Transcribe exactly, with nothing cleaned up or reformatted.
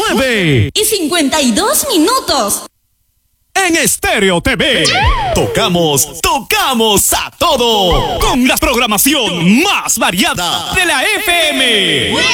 nueve y cincuenta y dos minutos. En Estéreo T V. Tocamos, tocamos a todo. Con la programación más variada de la F M.